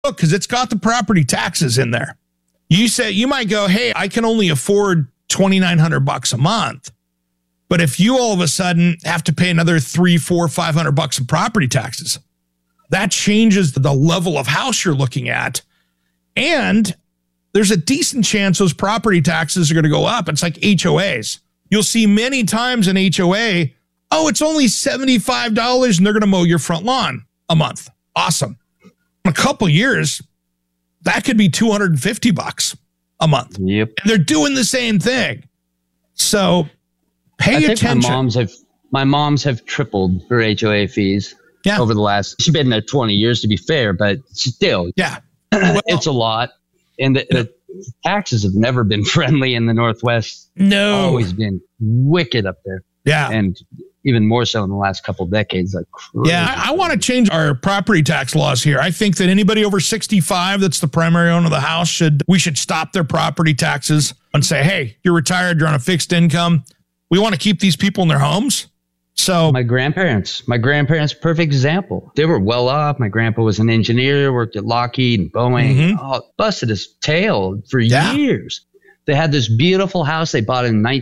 look, because it's got the property taxes in there. You might go, hey, I can only afford $2,900 a month. But if you all of a sudden have to pay another $300, $400, $500 in property taxes, that changes the level of house you're looking at. And there's a decent chance those property taxes are going to go up. It's like HOAs. You'll see many times in HOA, oh, it's only $75 and they're going to mow your front lawn a month. Awesome. In a couple years, that could be $250 a month. Yep. And they're doing the same thing. So pay attention. My moms have tripled her HOA fees over the last, she's been there 20 years to be fair, but still, well, it's a lot. And the taxes have never been friendly in the Northwest. No. Always been wicked up there. Yeah. And even more so in the last couple of decades. Like crazy. Yeah, I want to change our property tax laws here. I think that anybody over 65 that's the primary owner of the house we should stop their property taxes and say, hey, you're retired, you're on a fixed income. We want to keep these people in their homes. So my grandparents, perfect example. They were well off. My grandpa was an engineer, worked at Lockheed and Boeing, busted his tail for years. They had this beautiful house they bought in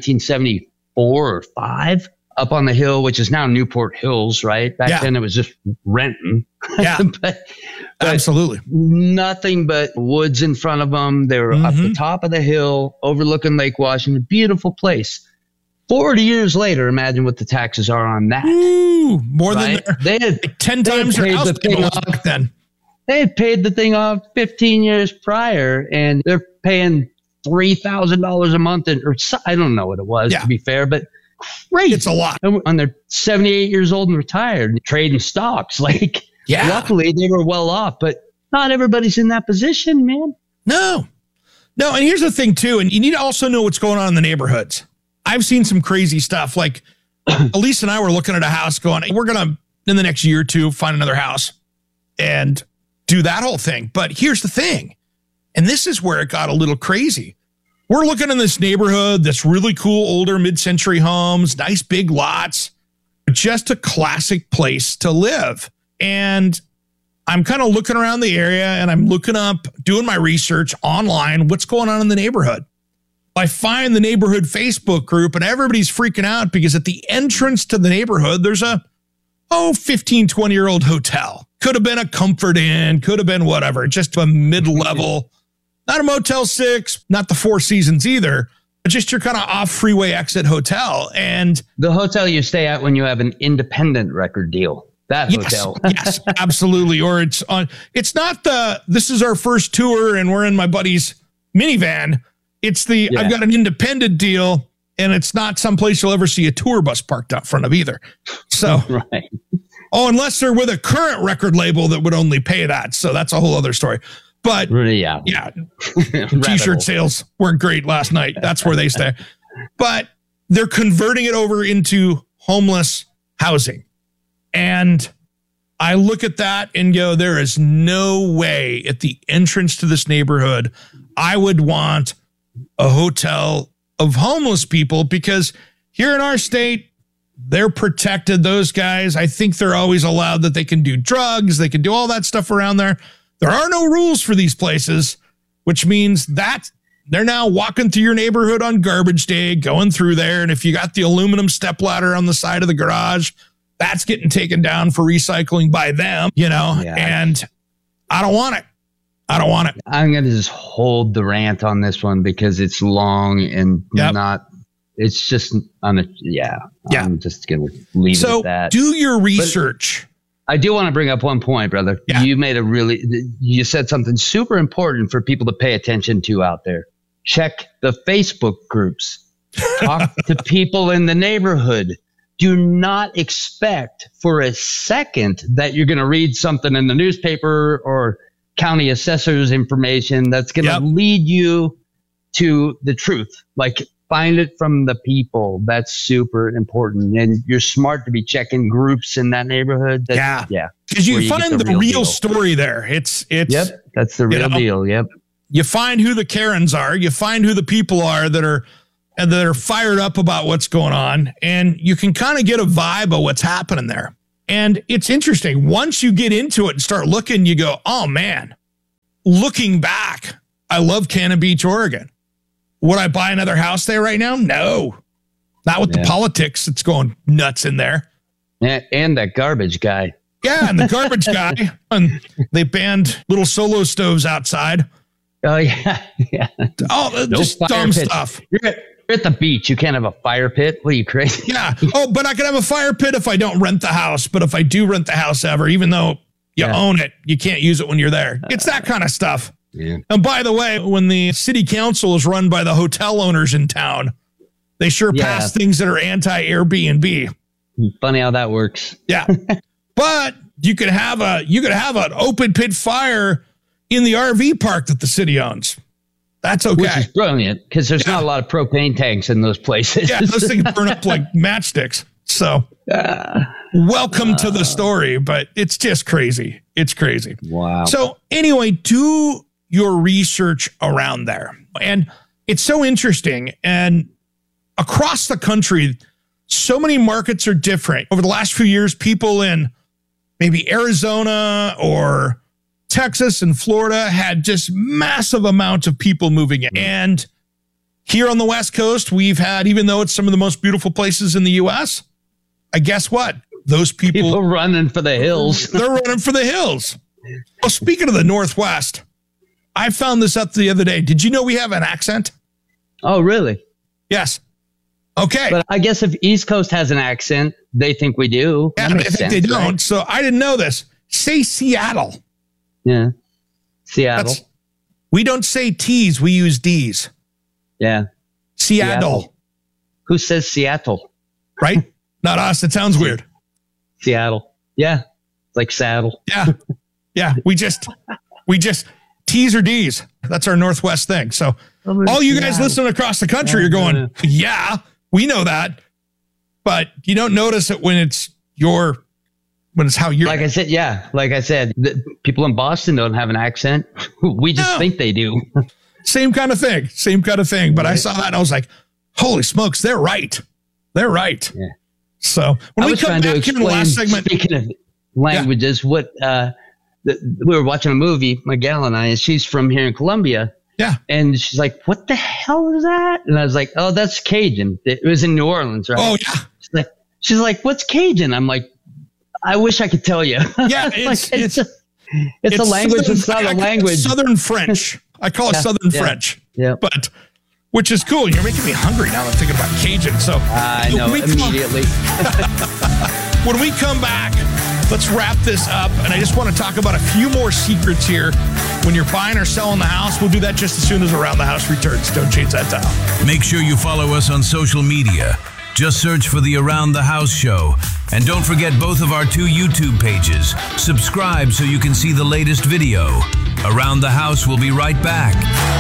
1974 or 5 up on the hill, which is now Newport Hills, right? Back then it was just renting. Yeah, but absolutely. Nothing but woods in front of them. They were up the top of the hill, overlooking Lake Washington. Beautiful place. 40 years later, imagine what the taxes are on that. Ooh, more than they had like 10 times your house back then. They had paid the thing off 15 years prior, and they're paying $3,000 a month, or I don't know what it was, to be fair, but crazy. It's a lot. And they're 78 years old and retired, trading stocks. Like, luckily they were well off, but not everybody's in that position, man. No. And here's the thing too, and you need to also know what's going on in the neighborhoods. I've seen some crazy stuff. Like Elise and I were looking at a house going, we're going to, in the next year or two, find another house and do that whole thing. But here's the thing. And this is where it got a little crazy. We're looking in this neighborhood, this really cool, older mid-century homes, nice big lots, just a classic place to live. And I'm kind of looking around the area and I'm looking up, doing my research online, what's going on in the neighborhood. I find the neighborhood Facebook group and everybody's freaking out because at the entrance to the neighborhood, there's a 15, 20-year-old hotel. Could have been a Comfort Inn, could have been whatever, just a mid-level, not a Motel 6, not the Four Seasons either, but just your kind of off freeway exit hotel. And the hotel you stay at when you have an independent record deal. That hotel. Yes, absolutely. Or it's not this is our first tour and we're in my buddy's minivan. It's I've got an independent deal, and it's not someplace you'll ever see a tour bus parked out front of either. So, right. Unless they're with a current record label that would only pay that. So that's a whole other story. But T-shirt sales weren't great last night. That's where they stay. But they're converting it over into homeless housing. And I look at that and go, there is no way at the entrance to this neighborhood I would want a hotel of homeless people, because here in our state, they're protected. Those guys, I think they're always allowed that they can do drugs. They can do all that stuff around there. There are no rules for these places, which means that they're now walking through your neighborhood on garbage day, going through there. And if you got the aluminum stepladder on the side of the garage, that's getting taken down for recycling by them, and I don't want it. I'm going to just hold the rant on this one because it's long and it's just, I'm just going to leave it at that. Do your research. But I do want to bring up one point, brother. Yeah. You said something super important for people to pay attention to out there. Check the Facebook groups. Talk to people in the neighborhood. Do not expect for a second that you're going to read something in the newspaper or county assessor's information that's going to lead you to the truth. Like, find it from the people. That's super important. And you're smart to be checking groups in that neighborhood. Because you find the real story there. It's that's the real deal. Yep. You find who the Karens are. You find who the people are that are fired up about what's going on. And you can kind of get a vibe of what's happening there. And it's interesting. Once you get into it and start looking, you go, oh, man, looking back, I love Cannon Beach, Oregon. Would I buy another house there right now? No. Not with the politics that's going nuts in there. And that garbage guy. Yeah, and the garbage guy. And they banned little solo stoves outside. Oh, yeah. Oh, no, just dumb pits. Stuff. You're at the beach. You can't have a fire pit. What are you, crazy? Yeah. Oh, but I can have a fire pit if I don't rent the house. But if I do rent the house ever, even though you own it, you can't use it when you're there. It's that kind of stuff. Yeah. And by the way, when the city council is run by the hotel owners in town, they sure pass things that are anti-Airbnb. Funny how that works. Yeah. But you could have an open pit fire in the RV park that the city owns. That's okay. Which is brilliant because there's not a lot of propane tanks in those places. Yeah, those things burn up like matchsticks. So welcome to the story, but it's just crazy. It's crazy. Wow. So anyway, do your research around there. And it's so interesting. And across the country, so many markets are different. Over the last few years, people in maybe Arizona or Texas and Florida had just massive amounts of people moving in. And here on the West Coast, we've had, even though it's some of the most beautiful places in the U.S., I guess what? Those people running for the hills. They're running for the hills. Well, speaking of the Northwest, I found this up the other day. Did you know we have an accent? Oh, really? Yes. Okay. But I guess if East Coast has an accent, they think we do. Yeah, I think they don't. Right? So I didn't know this. Say Seattle. Yeah. Seattle. We don't say T's. We use D's. Yeah. Seattle. Who says Seattle? Right? Not us. It sounds weird. Seattle. Yeah. Like saddle. Yeah. Yeah. We just T's or D's. That's our Northwest thing. So all you guys listening across the country are going, yeah, we know that. But you don't notice it when it's how you're. Like I said, the people in Boston don't have an accent. We just think they do. Same kind of thing. But I saw that and I was like, holy smokes, they're right. They're right. Yeah. So when we come back here in the last segment. Speaking of languages, we were watching a movie, Miguel and I, and she's from here in Colombia. Yeah. And she's like, what the hell is that? And I was like, oh, that's Cajun. It was in New Orleans, right? Oh, yeah. She's like, what's Cajun? I'm like, I wish I could tell you. Yeah, it's a language. It's not a language. Southern French. I call it Southern French. Yeah. But which is cool. You're making me hungry now that I'm thinking about Cajun. So I know immediately. When we come back, let's wrap this up. And I just want to talk about a few more secrets here. When you're buying or selling the house, we'll do that just as soon as Around the House returns. Don't change that dial. Make sure you follow us on social media. Just search for the Around the House Show. And don't forget both of our 2 YouTube pages. Subscribe so you can see the latest video. Around the House will be right back.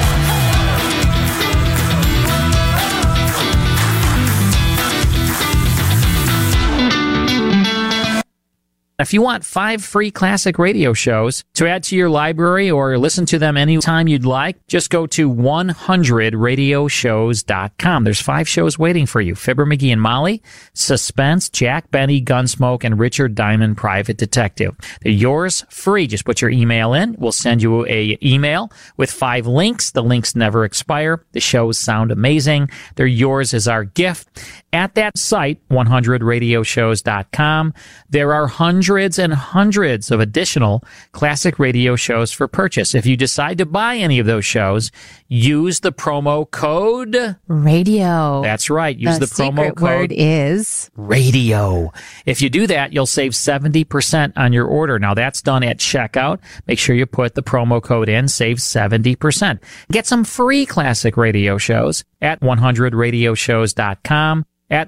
If you want 5 free classic radio shows to add to your library or listen to them anytime you'd like, just go to 100radioshows.com. There's 5 shows waiting for you. Fibber McGee and Molly, Suspense, Jack Benny, Gunsmoke, and Richard Diamond, Private Detective. They're yours free. Just put your email in. We'll send you a email with 5 links. The links never expire. The shows sound amazing. They're yours as our gift. At that site, 100radioshows.com, there are hundreds and hundreds of additional classic radio shows for purchase. If you decide to buy any of those shows, use the promo code radio. That's right. Use the promo code. Word is radio. If you do that, you'll save 70% on your order. Now that's done at checkout. Make sure you put the promo code in, save 70%. Get some free classic radio shows at 100radioshows.com. At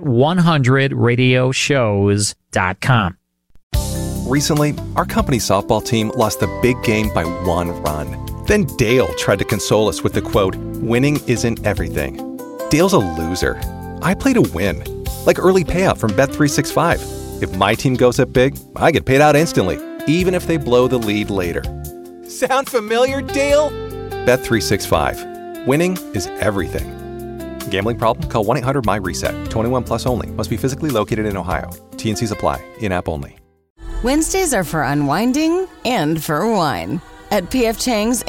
100radioshows.com. Recently, our company's softball team lost the big game by 1 run. Then Dale tried to console us with the quote, "Winning isn't everything." Dale's a loser. I play to win. Like early payout from Bet365. If my team goes up big, I get paid out instantly, even if they blow the lead later. Sound familiar, Dale? Bet365. Winning is everything. Gambling problem? Call 1-800-MY-RESET. 21 plus only. Must be physically located in Ohio. T&Cs apply. In-app only. Wednesdays are for unwinding and for wine. At P.F. Chang's